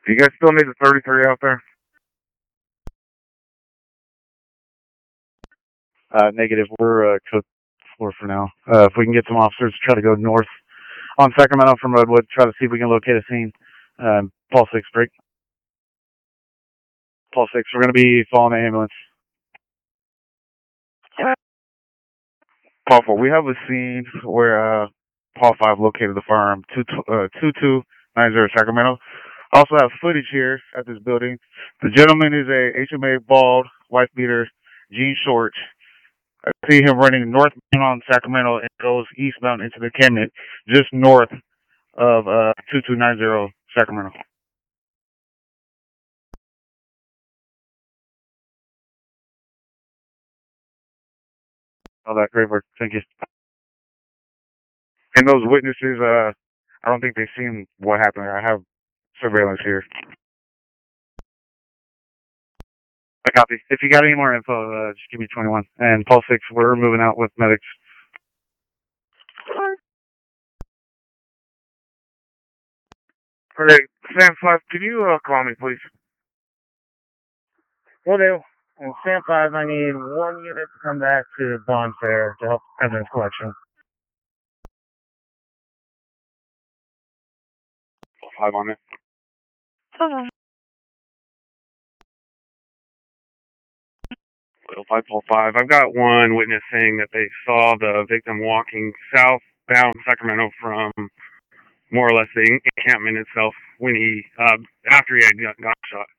Do you guys still need the 33 out there? Negative. We're code 4 for now. If we can get some officers, try to go north on Sacramento from Redwood, try to see if we can locate a scene. Paul 6, break. Paul 6, we're going to be following the ambulance. Paul 4, we have a scene where Paul 5 located the firearm, 2290 Sacramento. Also have footage here at this building. The gentleman is a HMA, bald, wife beater, jean shorts. I see him running northbound on Sacramento and goes eastbound into the canyon, just north of 2290 Sacramento. Oh, that great work. Thank you. And those witnesses, I don't think they've seen what happened. I have surveillance here. I copy. If you got any more info, just give me 21. And Paul 6, we're moving out with medics. Okay, Sam 5, can you call me, please? Will do. And Sam 5, I need one unit to come back to Bond Fair to help evidence collection. 5 on it. Little 5 I've got one witness saying that they saw the victim walking southbound Sacramento from more or less the encampment itself when he after he had got shot.